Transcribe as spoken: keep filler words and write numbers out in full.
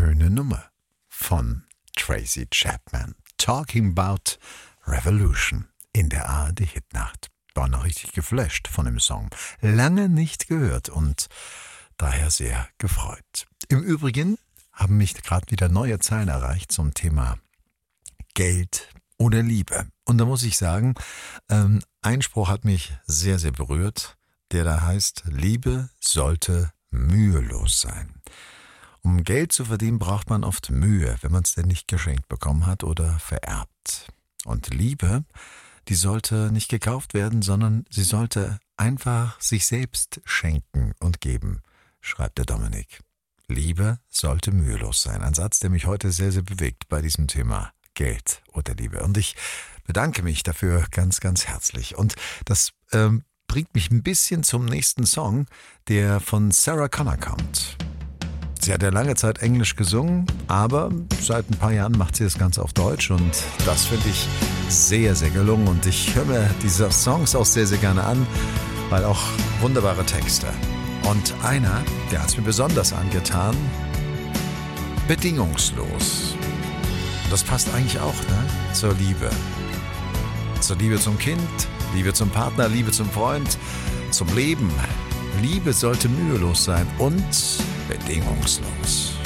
Schöne Nummer von Tracy Chapman. Talking About Revolution in der A R D-Hitnacht. War noch richtig geflasht von dem Song. Lange nicht gehört und daher sehr gefreut. Im Übrigen haben mich gerade wieder neue Zeilen erreicht zum Thema Geld oder Liebe. Und da muss ich sagen, ähm, ein Spruch hat mich sehr, sehr berührt, der da heißt, Liebe sollte mühelos sein. Um Geld zu verdienen, braucht man oft Mühe, wenn man es denn nicht geschenkt bekommen hat oder vererbt. Und Liebe, die sollte nicht gekauft werden, sondern sie sollte einfach sich selbst schenken und geben, schreibt der Dominik. Liebe sollte mühelos sein. Ein Satz, der mich heute sehr, sehr bewegt bei diesem Thema Geld oder Liebe. Und ich bedanke mich dafür ganz, ganz herzlich. Und das ähm, bringt mich ein bisschen zum nächsten Song, der von Sarah Connor kommt. Sie hat ja lange Zeit Englisch gesungen, aber seit ein paar Jahren macht sie das Ganze auf Deutsch und das finde ich sehr, sehr gelungen und ich höre mir diese Songs auch sehr, sehr gerne an, weil auch wunderbare Texte. Und einer, der hat es mir besonders angetan, bedingungslos. Das passt eigentlich auch, ne? Zur Liebe. Zur Liebe zum Kind, Liebe zum Partner, Liebe zum Freund, zum Leben. Liebe sollte mühelos sein und bedingungslos.